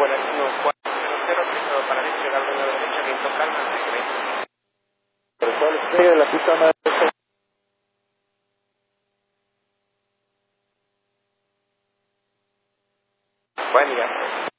volantino 400 para desplegar de la derecha, viento calma, Pero cuál es de la puta madre. buen día.